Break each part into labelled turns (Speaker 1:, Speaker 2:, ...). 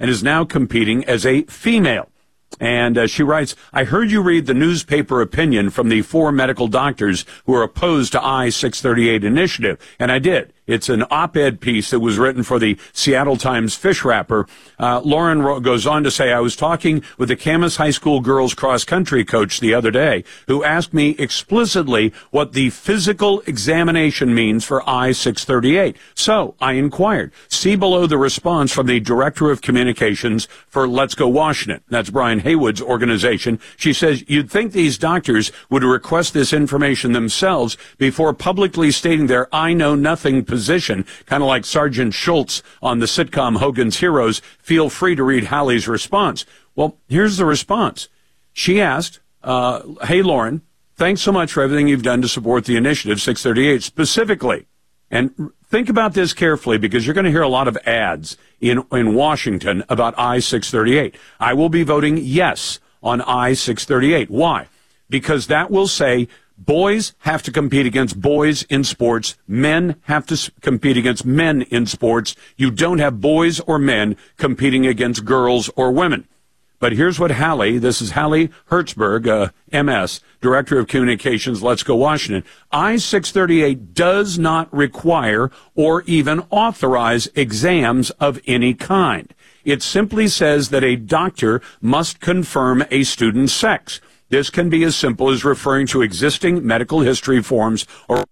Speaker 1: and is now competing as a female. And she writes, I heard you read the newspaper opinion from the 4 medical doctors who are opposed to I-638 initiative. And I did. It's an op-ed piece that was written for the Seattle Times fish wrapper. Lauren goes on to say, I was talking with the Camas High School girls cross-country coach the other day who asked me explicitly what the physical examination means for I-638. So I inquired. See below the response from the Director of Communications for Let's Go Washington. That's Brian Haywood's organization. She says, you'd think these doctors would request this information themselves before publicly stating their I know nothing position, kind of like Sergeant Schultz on the sitcom Hogan's Heroes. Feel free to read Hallie's response. Well, here's the response. She asked, hey, Lauren, thanks so much for everything you've done to support the initiative 638 specifically. And think about this carefully because you're going to hear a lot of ads in Washington about I-638. I will be voting yes on I-638. Why? Because that will say boys have to compete against boys in sports. Men have to compete against men in sports. You don't have boys or men competing against girls or women. But here's what Hallie, this is Hallie Hertzberg, MS, Director of Communications, Let's Go Washington. I-638 does not require or even authorize exams of any kind. It simply says that a doctor must confirm a student's sex. This can be as simple as referring to existing medical history forms or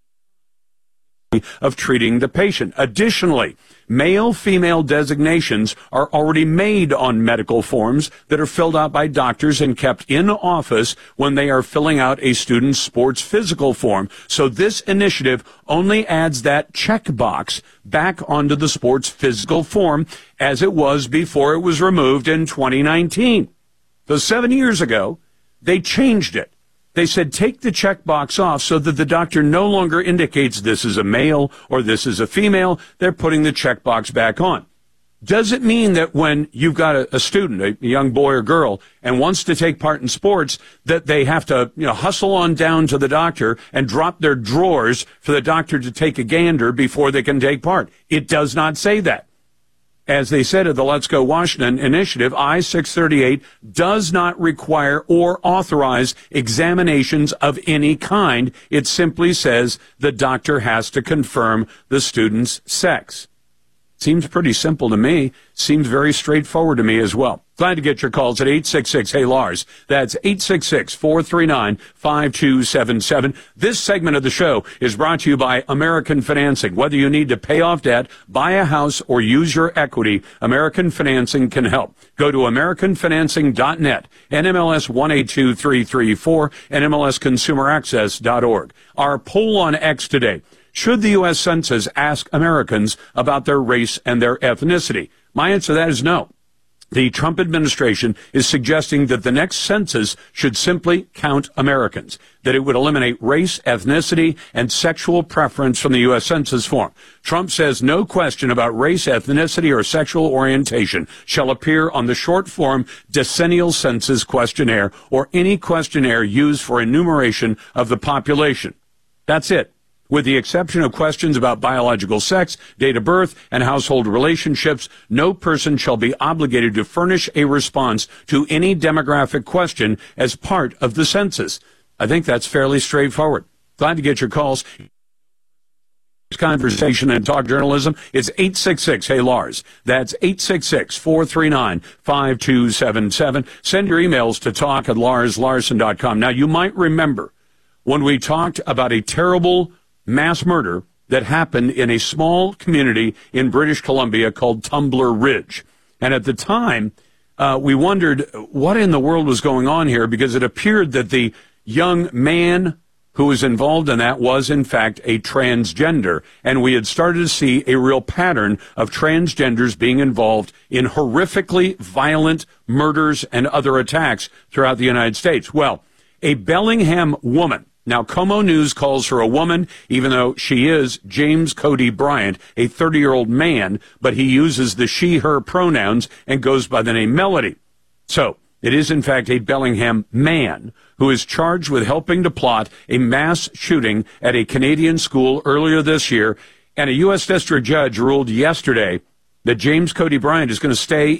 Speaker 1: of treating the patient. Additionally, male-female designations are already made on medical forms that are filled out by doctors and kept in office when they are filling out a student's sports physical form. So this initiative only adds that checkbox back onto the sports physical form as it was before it was removed in 2019. So 7 years ago, they changed it. They said, take the checkbox off so that the doctor no longer indicates this is a male or this is a female. They're putting the checkbox back on. Does it mean that when you've got a student, a young boy or girl, and wants to take part in sports, that they have to, hustle on down to the doctor and drop their drawers for the doctor to take a gander before they can take part? It does not say that. As they said at the Let's Go Washington initiative, I-638 does not require or authorize examinations of any kind. It simply says the doctor has to confirm the student's sex. Seems pretty simple to me. Seems very straightforward to me as well. Glad to get your calls at 866-HEY-LARS. That's 866-439-5277. This segment of the show is brought to you by American Financing. Whether you need to pay off debt, buy a house, or use your equity, American Financing can help. Go to AmericanFinancing.net, NMLS 182334, and MLSConsumerAccess.org. Our poll on X today. Should the U.S. Census ask Americans about their race and their ethnicity? My answer to that is no. The Trump administration is suggesting that the next census should simply count Americans, that it would eliminate race, ethnicity, and sexual preference from the U.S. Census form. Trump says no question about race, ethnicity, or sexual orientation shall appear on the short form decennial census questionnaire or any questionnaire used for enumeration of the population. That's it. With the exception of questions about biological sex, date of birth, and household relationships, no person shall be obligated to furnish a response to any demographic question as part of the census. I think that's fairly straightforward. Glad to get your calls. Conversation and talk journalism. It's 866-HEY-LARS. That's 866-439-5277. Send your emails to talk@LarsLarson.com. Now, you might remember when we talked about a terrible mass murder that happened in a small community in British Columbia called Tumbler Ridge. And at the time, we wondered what in the world was going on here, because it appeared that the young man who was involved in that was, in fact, a transgender. And we had started to see a real pattern of transgenders being involved in horrifically violent murders and other attacks throughout the United States. Well, a Bellingham woman. Now, Como News calls her a woman, even though she is James Cody Bryant, a 30-year-old man, but he uses the she-her pronouns and goes by the name Melody. So, it is in fact a Bellingham man who is charged with helping to plot a mass shooting at a Canadian school earlier this year, and a U.S. district judge ruled yesterday that James Cody Bryant is going to stay